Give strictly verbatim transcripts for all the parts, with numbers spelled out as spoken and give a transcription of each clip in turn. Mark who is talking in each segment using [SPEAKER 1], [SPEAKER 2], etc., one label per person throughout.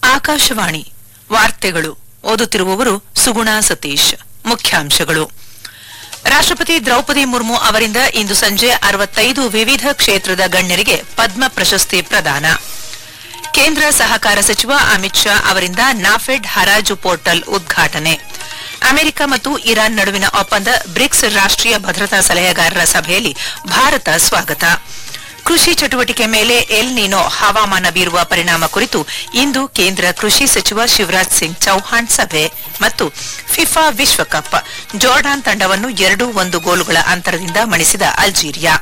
[SPEAKER 1] ಆಕಾಶವಾಣಿ ವಾರ್ತೆಗಳು ಓದುತ್ತಿರುವವರು ಸುಗುಣಾ ಸತೀಶ್. ಮುಖ್ಯಾಂಶಗಳು. ರಾಷ್ಟ್ರಪತಿ ದ್ರೌಪದಿ ಮುರ್ಮು ಅವರಿಂದ ಇಂದು ಸಂಜೆ ಅರವತ್ತೈದು ವಿವಿಧ ಕ್ಷೇತ್ರದ ಗಣ್ಯರಿಗೆ ಪದ್ಮ ಪ್ರಶಸ್ತಿ ಪ್ರದಾನ. ಕೇಂದ್ರ ಸಹಕಾರ ಸಚಿವ ಅಮಿತ್ ಶಾ ಅವರಿಂದ ನಾಫೆಡ್ ಹರಾಜು ಪೋರ್ಟಲ್ ಉದ್ಘಾಟನೆ. ಅಮೆರಿಕ ಮತ್ತು ಇರಾನ್ ನಡುವಿನ ಒಪ್ಪಂದ ಬ್ರಿಕ್ಸ್ ರಾಷ್ಟೀಯ ಭದ್ರತಾ ಸಲಹೆಗಾರರ ಸಭೆಯಲ್ಲಿ ಭಾರತ ಸ್ವಾಗತ. ಕೃಷಿ ಚಟುವಟಿಕೆ ಮೇಲೆ ಎಲ್ ನಿನೋ ಹವಾಮಾನ ಬೀರುವ ಪರಿಣಾಮ ಕುರಿತು ಇಂದು ಕೇಂದ್ರ ಕೃಷಿ ಸಚಿವ ಶಿವರಾಜ್ ಸಿಂಗ್ ಚೌಹಾಣ್ ಸಭೆ. ಮತ್ತು ಫಿಫಾ ವಿಶ್ವಕಪ್ ಜೋರ್ಡಾನ್ ತಂಡವನ್ನು ಎರಡು ಒಂದು ಗೋಲುಗಳ ಅಂತರದಿಂದ ಮಣಿಸಿದ ಅಲ್ಜೀರಿಯಾ.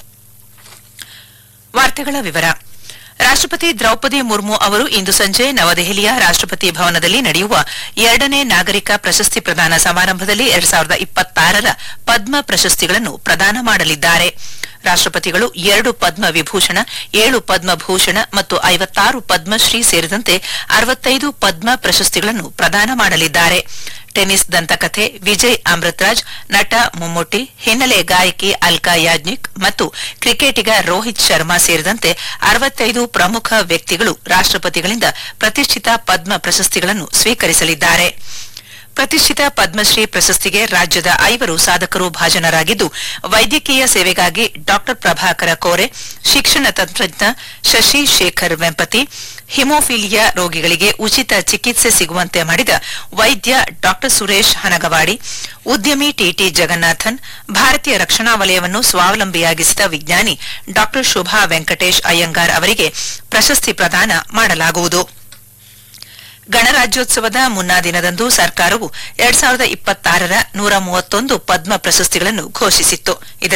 [SPEAKER 1] ವಾರ್ತೆಗಳ ವಿವರ. ರಾಷ್ಟ್ರಪತಿ ದ್ರೌಪದಿ ಮುರ್ಮು ಅವರು ಇಂದು ಸಂಜೆ ನವದೆಹಲಿಯ ರಾಷ್ಟ್ರಪತಿ ಭವನದಲ್ಲಿ ನಡೆಯುವ ಎರಡನೇ ನಾಗರಿಕ ಪ್ರಶಸ್ತಿ ಪ್ರದಾನ ಸಮಾರಂಭದಲ್ಲಿ ಎರಡ್ ಸಾವಿರದ ಇಪ್ಪತ್ತಾರರ ಪದ್ಮ ಪ್ರಶಸ್ತಿಗಳನ್ನು ಪ್ರದಾನ ಮಾಡಲಿದ್ದಾರೆ. ರಾಷ್ಟ್ರಪತಿಗಳು ಎರಡು ಪದ್ಮ ವಿಭೂಷಣ, ಏಳು ಪದ್ಮಭೂಷಣ ಮತ್ತು ಐವತ್ತಾರು ಪದ್ಮಶ್ರೀ ಸೇರಿದಂತೆ ಅರವತ್ತೈದು ಪದ್ಮ ಪ್ರಶಸ್ತಿಗಳನ್ನು ಪ್ರದಾನ ಮಾಡಲಿದ್ದಾರೆ. ಟೆನ್ನಿಸ್ ದಂತಕಥೆ ವಿಜಯ್ ಅಮೃತರಾಜ್, ನಟ ಮಮ್ಮೂಟಿ, ಹಿನ್ನೆಲೆ ಗಾಯಕಿ ಅಲ್ಕಾ ಯಾಜ್ನಿಕ್ ಮತ್ತು ಕ್ರಿಕೆಟಿಗ ರೋಹಿತ್ ಶರ್ಮಾ ಸೇರಿದಂತೆ ಅರವತ್ತೈದು ಪ್ರಮುಖ ವ್ಯಕ್ತಿಗಳು ರಾಷ್ಟ್ರಪತಿಗಳಿಂದ ಪ್ರತಿಷ್ಠಿತ ಪದ್ಮ ಪ್ರಶಸ್ತಿಗಳನ್ನು ಸ್ವೀಕರಿಸಲಿದ್ದಾರೆ. ಪ್ರತಿಷ್ಠಿತ ಪದ್ಮಶ್ರೀ ಪ್ರಶಸ್ತಿಗೆ ರಾಜ್ಯದ ಐವರು ಸಾಧಕರು ಭಾಜನರಾಗಿದ್ದು, ವೈದ್ಯಕೀಯ ಸೇವೆಗಾಗಿ ಡಾ ಪ್ರಭಾಕರ ಕೋರೆ, ಶಿಕ್ಷಣ ತಂತ್ರಜ್ಞ ಶಶಿ ಶೇಖರ್ ವೆಂಪತಿ, ಹಿಮೋಫಿಲಿಯಾ ರೋಗಿಗಳಿಗೆ ಉಚಿತ ಚಿಕಿತ್ಸೆ ಸಿಗುವಂತೆ ಮಾಡಿದ ವೈದ್ಯ ಡಾ ಸುರೇಶ್ ಹನಗವಾಡಿ, ಉದ್ಯಮಿ ಟಿಟಿ ಜಗನ್ನಾಥನ್, ಭಾರತೀಯ ರಕ್ಷಣಾ ವಲಯವನ್ನು ಸ್ವಾವಲಂಬಿಯಾಗಿಸಿದ ವಿಜ್ಞಾನಿ ಡಾ ಶೋಭಾ ವೆಂಕಟೇಶ್ ಅಯ್ಯಂಗಾರ್ ಅವರಿಗೆ ಪ್ರಶಸ್ತಿ ಪ್ರದಾನ ಮಾಡಲಾಗುವುದು. ಗಣರಾಜ್ಯೋತ್ಸವದ ಮುನ್ನಾ ದಿನದಂದು ಸರ್ಕಾರವು ಎರಡ್ ಸಾವಿರದ ಇಪ್ಪತ್ತಾರರ ನೂರ ಮೂವತ್ತೊಂದು ಪದ್ಮ ಪ್ರಶಸ್ತಿಗಳನ್ನು ಘೋಷಿಸಿತ್ತು.